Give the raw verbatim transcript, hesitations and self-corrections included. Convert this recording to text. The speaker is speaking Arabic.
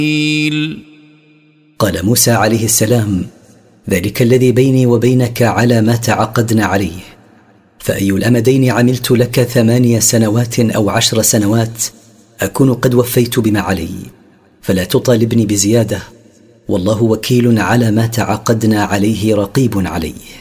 قال موسى عليه السلام: ذلك الذي بيني وبينك على ما تعقدنا عليه، فأي الأمدين عملت لك ثمانية سنوات أو عشر سنوات أكون قد وفيت بما علي، فلا تطالبني بزيادة، والله وكيل على ما تعقدنا عليه رقيب عليه.